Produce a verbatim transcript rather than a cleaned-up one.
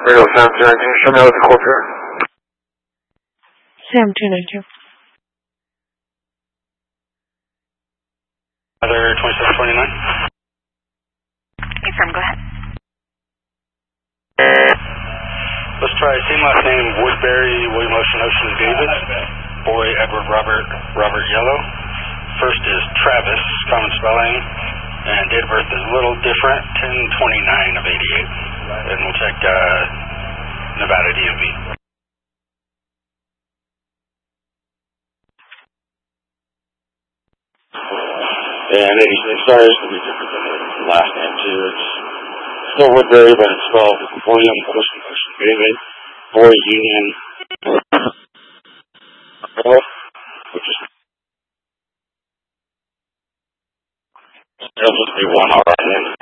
Radio Sam two nineteen, show me out the corp here. Sam two nineteen. Other twenty-seven twenty-nine. Hey, Sam, go ahead. Let's try same last name, Woodbury, William Ocean, Ocean David. Boy, Edward Robert, Robert Yellow. First is Travis, common spelling, and date of birth is a little different, ten twenty-nine of eighty-eight. And we'll check uh, Nevada D M V. And eighty-six, sorry, it's going to be different than the last name too. It's still Woodbury, but it's spelled William Ocean, Ocean David, Boy Union, which is it'll just be one R and then